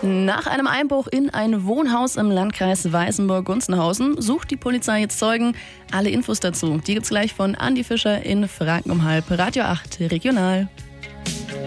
Nach einem Einbruch in ein Wohnhaus im Landkreis Weißenburg-Gunzenhausen sucht die Polizei jetzt Zeugen. Alle Infos dazu, die gibt's gleich von Andi Fischer in Franken um halb. Radio 8 Regional.